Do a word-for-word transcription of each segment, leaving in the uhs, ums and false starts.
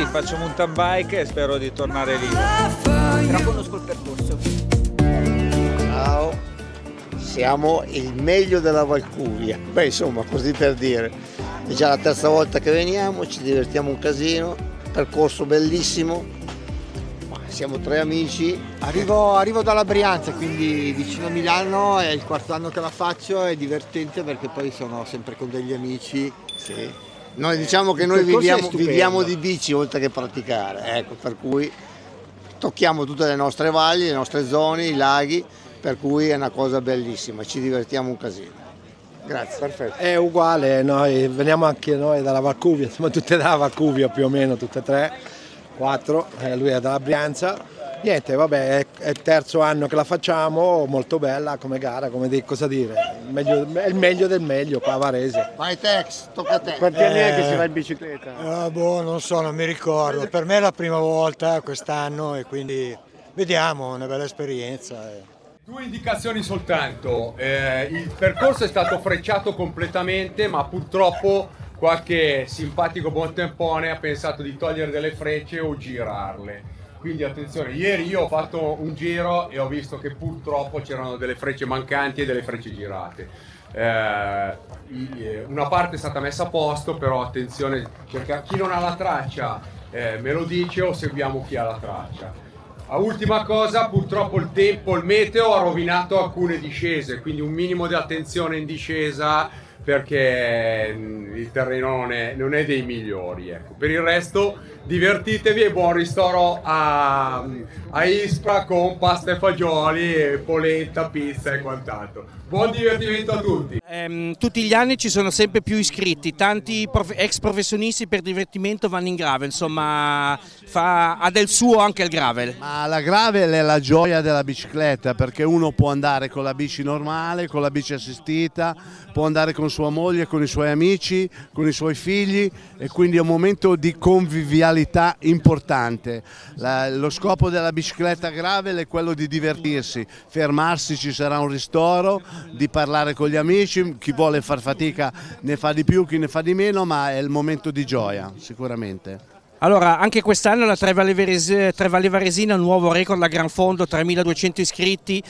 sì, faccio mountain bike e spero di tornare lì. Però conosco il percorso. Ciao, siamo il meglio della Valcuvia. Beh, insomma, così per dire. È già la terza volta che veniamo, ci divertiamo un casino, percorso bellissimo. Siamo tre amici. Arrivo, arrivo dalla Brianza, quindi vicino a Milano, è il quarto anno che la faccio, è divertente perché poi sono sempre con degli amici. Sì. Noi diciamo che Il noi percorso è viviamo, stupendo. viviamo di bici oltre che praticare, ecco, per cui tocchiamo tutte le nostre valli, le nostre zone, i laghi, per cui è una cosa bellissima, ci divertiamo un casino. Grazie. Perfetto. È uguale, noi veniamo anche noi dalla Valcuvia, siamo tutte dalla Valcuvia più o meno, tutte e tre, quattro, eh, lui è dalla Brianza. Niente, vabbè, è, è il terzo anno che la facciamo, molto bella come gara, come di, cosa dire, il meglio, è il meglio del meglio qua a Varese. Vai Tex, tocca a te. Quanti anni è che Eh, si va in bicicletta? Ah, boh, non so, non mi ricordo. Per me è la prima volta quest'anno e quindi vediamo, una bella esperienza. eh. Due indicazioni soltanto, eh, il percorso è stato frecciato completamente, ma purtroppo qualche simpatico buontempone ha pensato di togliere delle frecce o girarle. Quindi attenzione, ieri io ho fatto un giro e ho visto che purtroppo c'erano delle frecce mancanti e delle frecce girate. Eh, una parte è stata messa a posto, però attenzione, cerca, chi non ha la traccia eh, me lo dice o seguiamo chi ha la traccia. A ultima cosa, purtroppo il tempo, il meteo ha rovinato alcune discese, quindi un minimo di attenzione in discesa perché il terreno non è, non è dei migliori. Ecco. Per il resto divertitevi e buon ristoro a, a Ispra con pasta e fagioli, polenta, pizza e quant'altro. Buon divertimento a tutti! Ehm, tutti gli anni ci sono sempre più iscritti, tanti prof- ex professionisti per divertimento vanno in gravel, insomma fa, ha del suo anche il gravel. Ma la gravel è la gioia della bicicletta perché uno può andare con la bici normale, con la bici assistita, può andare con sua moglie, con i suoi amici, con i suoi figli e quindi è un momento di convivialità importante. La, lo scopo della bicicletta gravel è quello di divertirsi, fermarsi, ci sarà un ristoro, di parlare con gli amici, chi vuole far fatica ne fa di più, chi ne fa di meno, ma è il momento di gioia sicuramente. Allora, anche quest'anno la Tre Valli Varese- Tre Valli Varesina, un nuovo record, la Gran Fondo, tremiladuecento iscritti,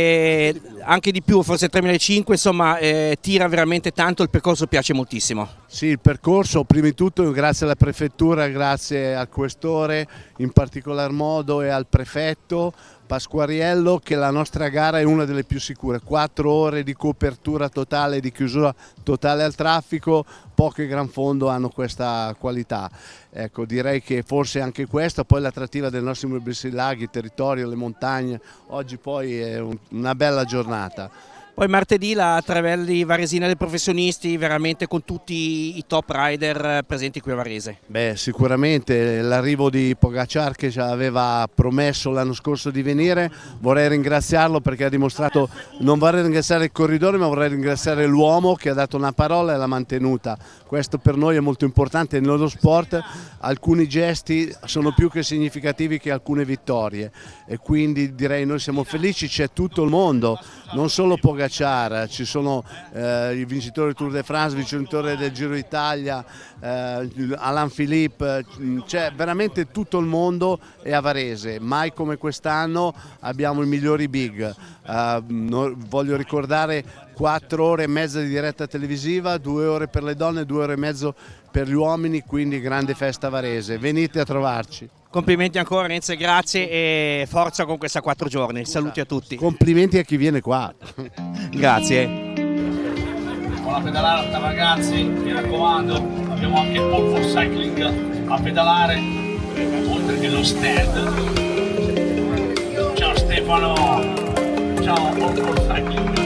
e anche di più, forse tremilacinquecento, insomma eh, tira veramente tanto, il percorso piace moltissimo. Sì, il percorso, prima di tutto grazie alla prefettura, grazie al questore in particolar modo e al prefetto Pasquariello, che la nostra gara è una delle più sicure, quattro ore di copertura totale, di chiusura totale al traffico, poche Gran Fondo hanno questa qualità. Ecco, direi che forse anche questa, poi l'attrattiva dei nostri bellissimi laghi, il territorio, le montagne, oggi poi è un, una bella giornata. Poi martedì la Tre Valli Varesina dei professionisti, veramente con tutti i top rider presenti qui a Varese. Beh, sicuramente l'arrivo di Pogacar che ci aveva promesso l'anno scorso di venire, vorrei ringraziarlo perché ha dimostrato, non vorrei ringraziare il corridore ma vorrei ringraziare l'uomo che ha dato una parola e l'ha mantenuta. Questo per noi è molto importante nello sport, alcuni gesti sono più che significativi che alcune vittorie e quindi direi noi siamo felici, c'è tutto il mondo, non solo Pogacar, ci sono eh, i vincitori del Tour de France, vincitori del Giro d'Italia, eh, Alain Philippe, c'è veramente tutto il mondo è a Varese, mai come quest'anno abbiamo i migliori big. Uh, no, voglio ricordare quattro ore e mezza di diretta televisiva, due ore per le donne, due ore e mezzo per gli uomini, quindi grande festa a Varese, venite a trovarci. Complimenti ancora Renzo, grazie e forza con questa quattro giorni, saluti a tutti. Complimenti a chi viene qua. Grazie. Buona pedalata ragazzi, mi raccomando, abbiamo anche il Pole for Cycling a pedalare, oltre che lo stand. Ciao Stefano, ciao Pole for Cycling.